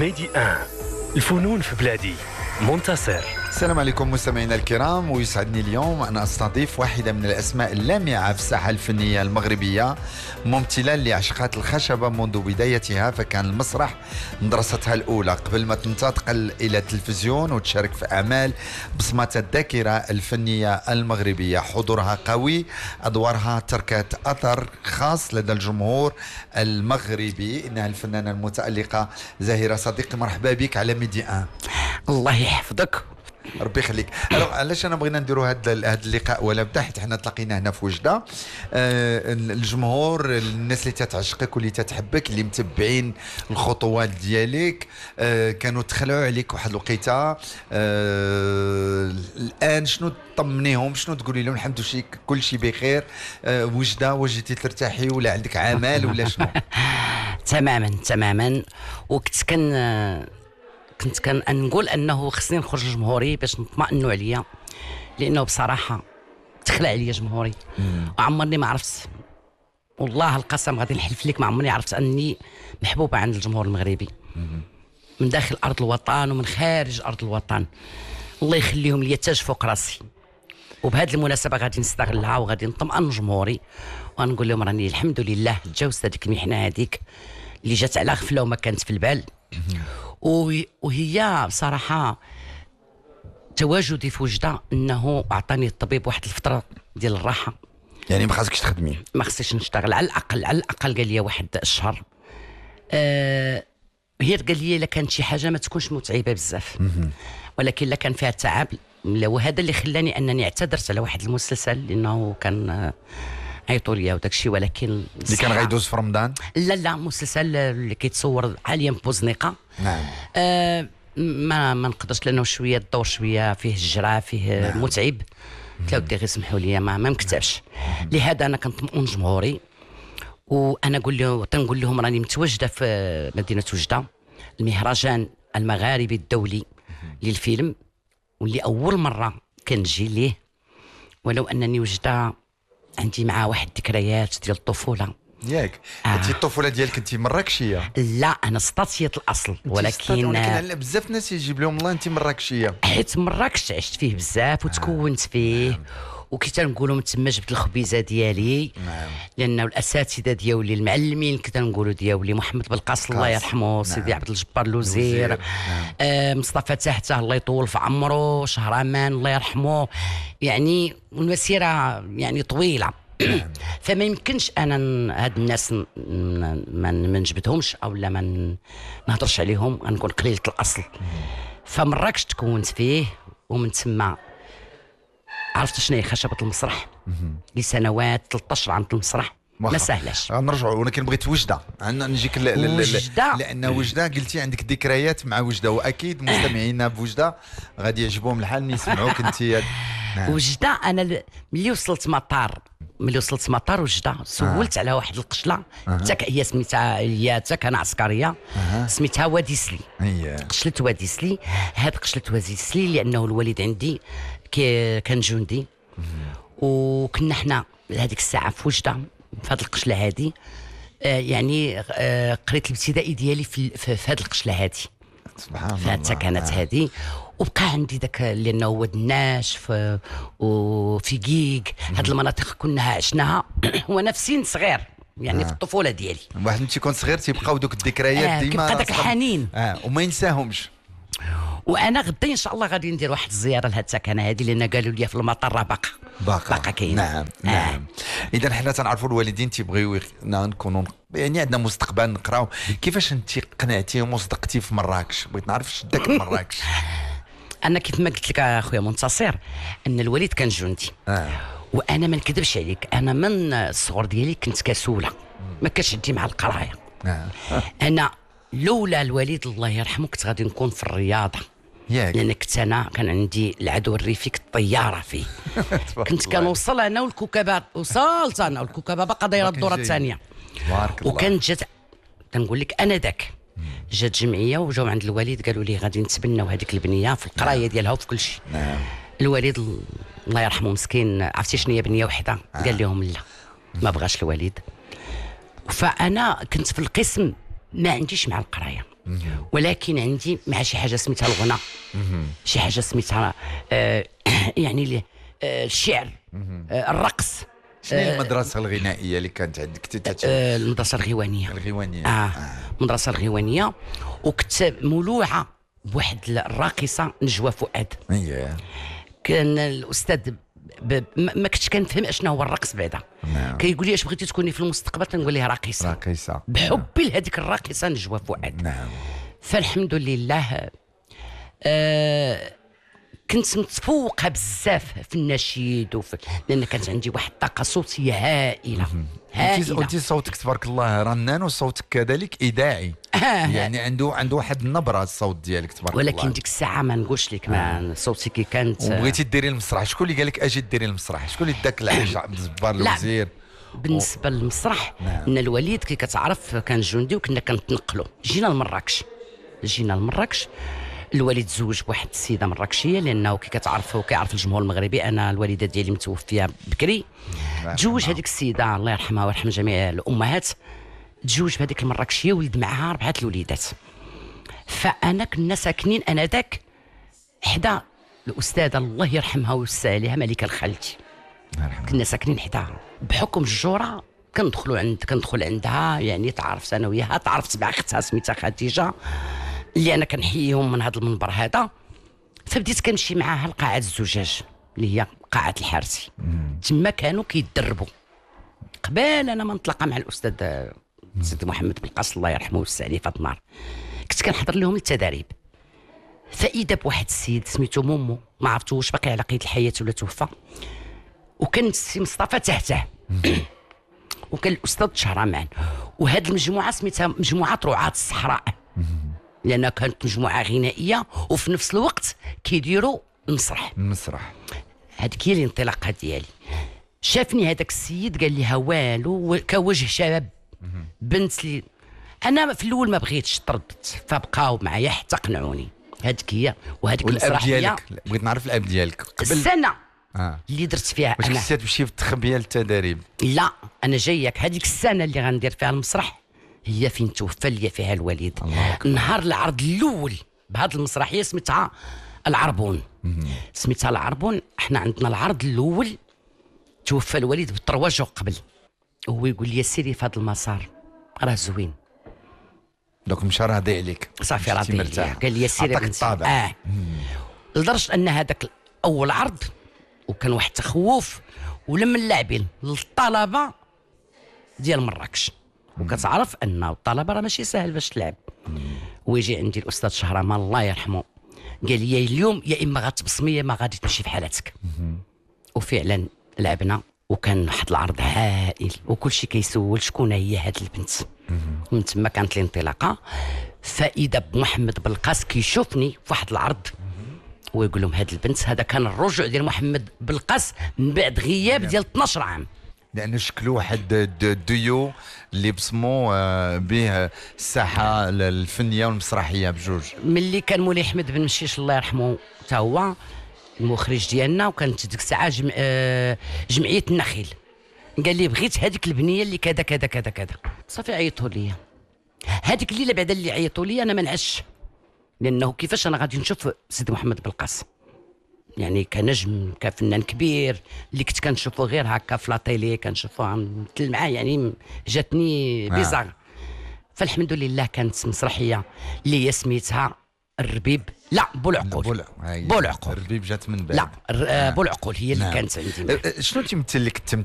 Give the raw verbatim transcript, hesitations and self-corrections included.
ميدي ان الفنون في بلادي. منتصر. السلام عليكم مستمعينا الكرام، ويسعدني اليوم أن أستضيف واحدة من الأسماء اللامعة في الساحة الفنية المغربية، ممثلة اللي عشقت الخشبة منذ بدايتها، فكان المسرح مدرستها الأولى قبل ما تنتقل إلى التلفزيون وتشارك في أعمال بصمة الذاكرة الفنية المغربية. حضورها قوي، أدوارها تركت أثر خاص لدى الجمهور المغربي. إنها الفنانة المتألقة زاهرة صديقي، مرحبا بك على ميدي ان. الله يحفظك. ربي يخليك. علاش انا بغينا نديروا هذا هذا اللقاء ولا بدا، حيت حنا تلاقينا هنا في وجده. آه الجمهور، الناس اللي تتعشقك واللي تتحبك، اللي متبعين الخطوات ديالك، آه كانوا تخلعوا عليك واحد الوقيته. آه الان شنو تطمنيهم، شنو تقولي لهم؟ الحمد لله كل شيء بخير. آه وجده، وجدتي ترتاحي ولا عندك عمل ولا شنو؟ تماما تماما. وكنت كان كنت كان نقول انه خصني نخرج لجمهوري باش نطمئنوا عليا، لانه بصراحه تخلع عليا جمهوري. وعمرني ما عرفت، والله القسم غادي نحلف لك، ما عمرني عرفت اني محبوبه عند الجمهور المغربي من داخل ارض الوطن ومن خارج ارض الوطن. الله يخليهم لي تاج فوق راسي. وبهذه المناسبه غادي نستغلها وغادي نطمئن جمهوري ونقول لهم راني الحمد لله تجاوزت هذيك المحنه هذيك اللي جات على غفله وما كانت في البال. وهي بصراحة تواجدي في وجدة انه اعطاني الطبيب واحد الفترة ديال الراحة. يعني ما خاصكش تخدمي؟ ما خصنيش نشتغل، على الاقل على الاقل قال لي واحد الشهر. آه هي قال لي الا كانت شي حاجة ما تكونش متعبة بزاف، ولكن لا كان فيها تعب. وهذا اللي خلاني انني اعتذرت على واحد المسلسل لانه كان آه عيطوا ليا وداك الشيء، ولكن اللي كان غيدوز في رمضان. لا لا مسلسل اللي كيتصور حاليا بوزنيقه. نعم. آه ما ما نقدرش لانه شويه الدور شويه فيه الجرا فيه. نعم. متعب. قلت له ودي غير سمحوا لي ما ما مكتبش. لهذا انا كنطمئن جمهوري، وانا نقول له تنقول لهم راني متواجده في مدينه وجده، المهرجان المغاربي الدولي للفيلم، واللي اول مره كنجي ليه، ولو انني وجده عندي معاه واحد الذكريات ديال الطفوله. ياك انت آه. الطفوله ديالك انت مراكشيه؟ لا انا سطاتيه الاصل، ولكن ولكن بزاف الناس يجيب لهم الله انت مراكشيه، حيت مراكش عشت فيه بزاف وتكونت فيه. نعم. وكي تنقولوا من تما جبت الخبيزه ديالي. نعم. لانه الاساتذه ديالي المعلمين كي تنقولوا ديالي محمد بالقاص الله يرحمه. نعم. سيدي عبد الجبار لوزير. نعم. آه مصطفى تحته الله يطول في عمره. شهرامان الله يرحمه. يعني المسيره يعني طويله. فما يمكنش انا هاد الناس ما نجبدهمش او لا ما نهضرش عليهم، غنكون قليله الاصل. فمراكش تكونت فيه، ومن تما عرفت شنو هي خشبه المسرح لسنوات. ثلاثة عشر عام في المسرح ما سهلاش. نرجعوا، ولكن بغيت وجده نجيك وجده، لان وجده قلتي عندك ذكريات مع وجده، واكيد مستمعينا بوجده غادي يعجبهم الحال يسمعوك انت. نعم. وجده انا ملي وصلت مطار ملي وصلت مطار وجده سولت آه. على واحد القشله. حتى آه. هي سميتها، هي حتى كان عسكريه. آه. سميتها وادي سلي. أيه. قشله وادي سلي. هاد قشله وادي سلي لانه الوالد عندي كان جندي. وكنا حنا لهذيك الساعه في وجده في هذه القشله هذه. آه يعني آه قريت الابتدائي ديالي في في هذه القشله هذه. سبحان الله. حتى كانت آه. هذه. وبقى عندي ذاك لانه هو الناش وفي كيك، هاد المناطق كنا عشناها وانا في سن صغير، يعني آه. في الطفوله ديالي. واحد ملي تيكون صغير تيبقاو دوك الذكريات آه ديما، كيبقى داك الحنين اه وما ينساهمش. وانا غدا ان شاء الله غادي ندير واحد الزياره لهاد السكنه هذه، لان قالوا لي في المطار راه باقا باقا باقا كاين. نعم نعم. آه. اذا حنا تنعرفوا الوالدين تيبغيو نكونوا يعني عندنا مستقبل نقراو. كيفاش انت قنعتيهم وصدقتي في مراكش؟ بغيت نعرف شدك مراكش. انا كيف ما قلت لك اخويا منتصر ان الوالد كان جندي. آه. وانا ما نكذبش عليك، انا من الصغر ديالي كنت كسوله، ما كانش عندي مع القرايه. آه. انا لولا الوالد الله يرحمه كنت غادي نكون في الرياضه. ياك. لان كنت انا كان عندي العدو الريفي الطياره فيه. كنت كنوصل انا والكوكبه، وصلت انا والكوكبه باقا دايره الدوره الثانيه. وكانت جات كنقول لك انا ذاك جات جمعيه وجاو عند الوالد قالوا لي غادي نتبناو هذيك البنيه في القرايه ديالها وفي كل شيء. نعم. الوالد الله يرحمه مسكين، عرفتي شنو هي بنيه وحده؟ قال لهم لا ما بغاش الوالد. فانا كنت في القسم ما عنديش مع القرايه، ولكن عندي مع شي حاجه سميتها الغنى، شي حاجه سميتها آه يعني ل- آه الشعر، آه الرقص، شنو هي المدرسه الغنائيه اللي كانت عندك انت؟ آه المدرسه الغيوانيه. الغيوانيه. اه المدرسه الغيوانيه، وكنت مولوعه بواحد الراقصه نجوى فؤاد. اييه. كان الاستاذ ب... ما ما كنتش كنفهم اشنا هو الرقص بعدا. نعم. كيقول لي اش بغيتي تكوني في المستقبل، كنقول ليه راقصه، راقصه. بحبي لهذيك الراقصه نجوى فؤاد. نعم. فالحمد لله آه كنت متفوقه بزاف في النشيد وفي، لان كانت عندي واحد الطاقه صوتيه هائله هائله. انت صوتك تبارك الله رنان، وصوتك كذلك اذاعي. آه. يعني عنده عنده واحد النبره الصوت ديالك تبارك الله. ولكن ديك الساعه ما نقولش لك، ما صوتي كي كانت. وبغيتي ديري المسرح، شكون اللي قال لك اجي ديري المسرح؟ شكون اللي داك العيش عبد الجبار لا. الوزير؟ بالنسبه للمسرح، نعم. ان الوليد كي كتعرف كان جندي وكنا كنتنقلوا. جينا لمراكش، جينا لمراكش، الوالد تزوج بواحد السيده مراكشيه، لانه كي كتعرفوا كيعرف الجمهور المغربي انا الوالده ديالي متوفيه بكري. تزوج هذيك السيده الله يرحمها ويرحم جميع الامهات، تزوج بهذيك المراكشيه ولد معها اربعه الوليدات. فانا كنا ساكنين انذاك حدا الاستاذه الله يرحمها ويوسع عليها ملكه الخالتي، كنا ساكنين حداها. بحكم الجوره كندخلوا عند كندخل عندها، يعني تعرفت انا وياها، تعرفت مع اختها سميتها خديجه اللي انا كنحييهم من هذا المنبر هذا. فبديت كنمشي معاها لقاعه الزجاج اللي هي قاعه الحارسي، تما كانوا كيتدربوا قبل انا ما نطلق مع الاستاذ سيدي محمد بالقاس الله يرحمه ويوسع عليه في النار. كنت كنحضر لهم التداريب، فاذا بواحد السيد سميتو مومو، ما عرفتوش باقي على قيد الحياه ولا توفى، وكان السي مصطفى تحته وكان الاستاذ شهرمان، وهاد المجموعه سميتها مجموعه رعاة الصحراء، لانها كانت مجموعه غنائيه وفي نفس الوقت كيديروا المسرح. المسرح. هذيك هي الانطلاقه ديالي. شافني هذاك السيد قال لي ها والو كوجه شباب بنت لي. انا في الاول ما بغيتش، ترددت، فبقاو معايا حتى قنعوني. هذيك هي وهذيك والاب المسرحيه ديالك، بغيت نعرف الاب ديالك قبل السنه آه. اللي درت فيها واش انا. كنتي تمشي في التخبيه للتداريب؟ لا انا جايك، هذيك السنه اللي غندير فيها المسرح هي فين توفى لي فيها الوالد. نهار العرض الاول بهذه المسرحيه سميتها العربون. سميتها العربون. احنا عندنا العرض الاول توفى الوالد بثلاث جو قبل، هو يقول لي سيري في هذا المسار راه زوين. دوك مشى راضي عليك، صافي مشيتي راضي مرتاح. عليا. قال لي سيري عطاك بنتي. الطابع. اه لدرجه ان هذاك اول عرض وكان واحد التخوف ولم اللاعبين للطلبه ديال مراكش، وكتعرف ان الطلبه راه ماشي سهل باش تلعب. ويجي عندي الاستاذ شهرمان الله يرحمه قال لي اليوم يا اما غتبصمي يا ما غادي تمشي في حالتك. وفعلا لعبنا وكان واحد العرض هائل، وكل شيء كيسول شكون هي هاد البنت. من تما كانت الانطلاقه. فاذا محمد بلقاس كيشوفني في واحد العرض ويقول لهم هاد البنت، هذا كان الرجوع ديال محمد بلقاس من بعد غياب ديال اثناش عام، لانه شكلوا واحد الديو اللي بصموا آه، به الساحه الفنيه والمسرحيه بجوج. ملي كان مولاي احمد بن مشيش الله يرحمه حتى هو المخرج ديالنا، وكانت ديك الساعه جم... آه، جمعيه النخيل، قال لي بغيت هذيك البنيه اللي كذا كذا كذا كذا. صافي عيطوا لي هذيك الليله بعدا اللي عيطوا لي انا ما نعش، لانه كيفاش انا غادي نشوف سيدي محمد بلقاس يعني كنجم كفنان كبير اللي كنت كنشوفه غير هكا في لاطيلي، كنشوفه مثل معاه، يعني جاتني بيزار. آه. فالحمد لله كانت مسرحيه اللي هي سميتها الربيب، لا بولعقول. بولعقول الربيب جات من بعد. لا آه. بولعقول هي اللي نعم. كانت عندي. شنو تيمثل لك